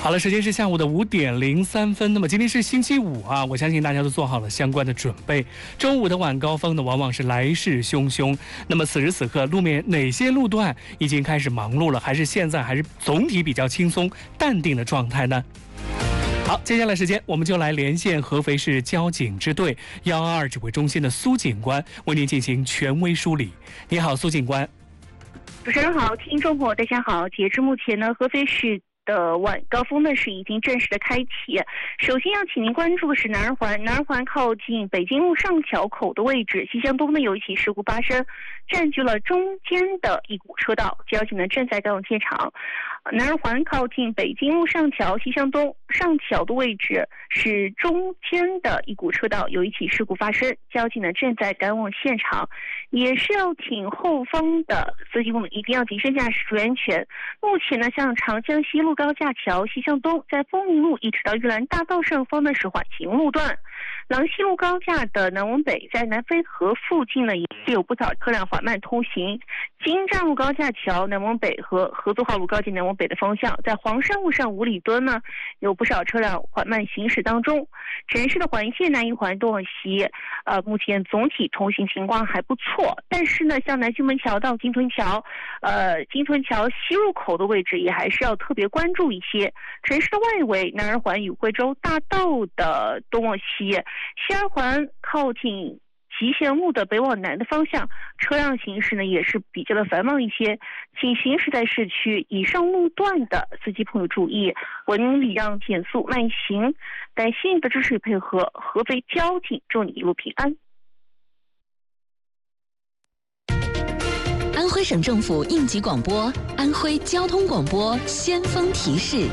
好了，时间是下午的5:03。那么今天是星期五啊，我相信大家都做好了相关的准备。中午的晚高峰呢，往往是来势汹汹。那么此时此刻，路面哪些路段已经开始忙碌了，还是现在还是总体比较轻松淡定的状态呢？好，接下来时间我们就来连线合肥市交警支队122指挥中心的苏警官，为您进行权威梳理。你好，苏警官。 主持人好，听众朋友大家好。截至目前呢，合肥市的晚高峰呢是已经正式的开启。首先要请您关注的是南二环靠近北京路上桥口的位置，西向东呢有一起事故发生，占据了中间的一股车道，交警呢正在赶往现场。南二环靠近北京路上桥西向东上桥的位置是中间的一股车道，有一起事故发生，交警呢正在赶往现场。也是要请后方的司机朋友一定要谨慎驾驶，注意安全。目前呢，像长江西路高架桥西向东，在丰宁路一直到玉兰大道上方呢是缓行路段。廊西路高架的南往北，在南淝河附近呢也有不少车辆缓慢通行。金站路高架桥南往北和合作化路高架南往北的方向，在黄山路上五里墩呢有不少车辆缓慢行驶当中。城市的环线南一环东往西，目前总体通行情况还不错，但是呢，像南浔门桥到金屯桥，金屯桥西入口的位置也还是要特别关注一些。城市的外围，南二环与惠州大道的东往西，西二环靠近集贤路的北往南的方向，车辆行驶呢也是比较的繁忙一些，请行驶在市区以上路段的司机朋友注意，文礼让、减速慢行。感谢您的支持与配合，合肥交警祝你一路平安。 安徽省政府应急广播，安徽交通广播先锋提示。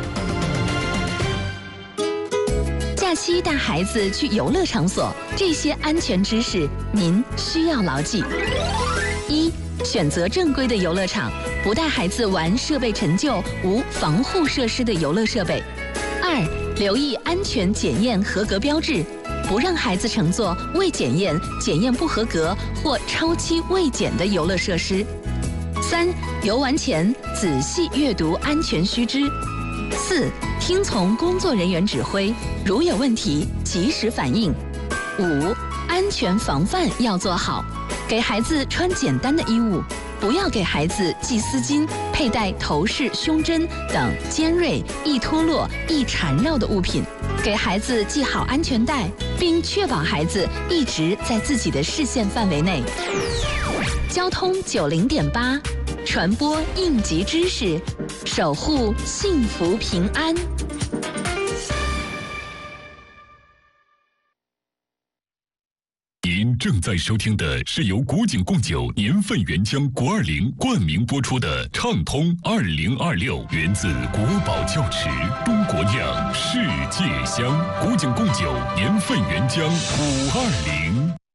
假期带孩子去游乐场所，这些安全知识您需要牢记。1. 选择正规的游乐场，不带孩子玩设备陈旧、无防护设施的游乐设备。2. 留意安全检验合格标志，不让孩子乘坐未检验、检验不合格或超期未检的游乐设施。3. 游玩前仔细阅读安全须知。4. 听从工作人员指挥，如有问题及时反映。5. 安全防范要做好，给孩子穿简单的衣物，不要给孩子系丝巾、佩戴头饰、胸针等尖锐、易脱落、易缠绕的物品，给孩子系好安全带，并确保孩子一直在自己的视线范围内。交通90.8，传播应急知识，守护幸福平安。 您正在收听的是由古井贡酒年份原浆国20冠名播出的畅通2026，源自国宝窖池，中国酿，世界香。古井贡酒年份原浆520。